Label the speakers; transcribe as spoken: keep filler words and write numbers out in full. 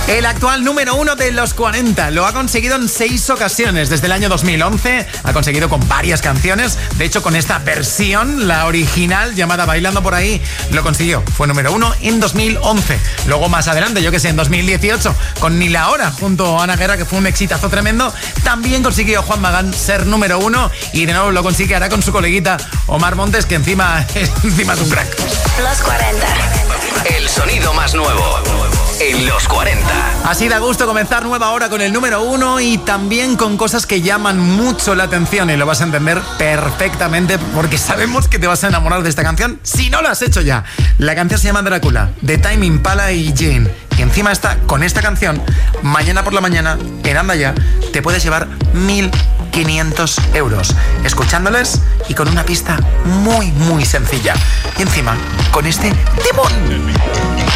Speaker 1: El actual número uno de los cuarenta lo ha conseguido en seis ocasiones desde el año dos mil once. Ha conseguido con varias canciones. De hecho, con esta versión, la original llamada Bailando por ahí, lo consiguió. Fue número uno en dos mil once. Luego más adelante, yo que sé, en dos mil dieciocho, con Ni la hora junto a Ana Guerra, que fue un exitazo tremendo, también consiguió Juan Magán ser número uno y de nuevo lo consigue ahora con su coleguita Omar Montes, que encima, encima es un crack.
Speaker 2: Los cuarenta.
Speaker 3: El sonido más nuevo en los cuarenta.
Speaker 1: Así da gusto comenzar nueva hora con el número uno y también con cosas que llaman mucho la atención, y lo vas a entender perfectamente porque sabemos que te vas a enamorar de esta canción si no lo has hecho ya. La canción se llama Drácula, de Tame Impala y Jane. Y encima está con esta canción, mañana por la mañana, en Anda Ya, te puedes llevar mil quinientos euros escuchándoles y con una pista muy, muy sencilla. Y encima, con este timón.